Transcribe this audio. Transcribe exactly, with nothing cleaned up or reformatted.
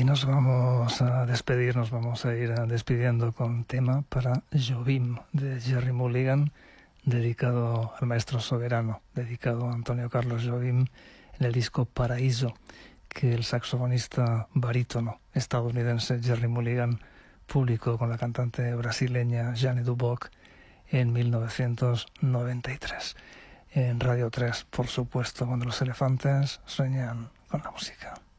Y nos vamos a despedir, nos vamos a ir despidiendo con tema para Jobim de Gerry Mulligan, dedicado al maestro soberano, dedicado a Antonio Carlos Jobim en el disco Paraíso, que el saxofonista barítono estadounidense Gerry Mulligan publicó con la cantante brasileña Jane Duboc en mil novecientos noventa y tres. En Radio tres, por supuesto, cuando los elefantes sueñan con la música.